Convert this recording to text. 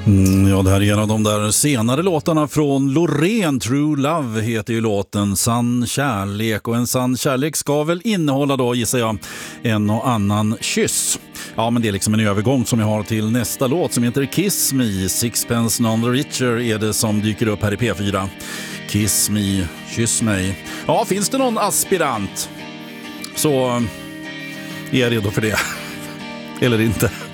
Ja, det här är en av de där senare låtarna från Loreen. True Love heter ju låten, sann kärlek. Och en sann kärlek ska väl innehålla då, gissar jag, en och annan kyss. Ja, men det är liksom en övergång som jag har till nästa låt som heter Kiss Me. Sixpence None the Richer är det som dyker upp här i P4. Kiss Me, kyss mig. Ja, finns det någon aspirant så är jag redo för det. Eller inte.